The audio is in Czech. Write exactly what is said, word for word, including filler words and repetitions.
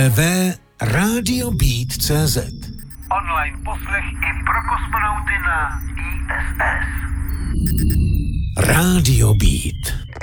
w Radio Beat tečka cé zet. Online poslech i pro kosmonauty na í es es. Radio Beat.